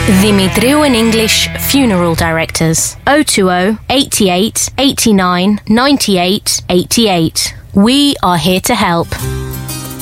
Dimitriou and English Funeral Directors. 020 88 89 98 88. We are here to help.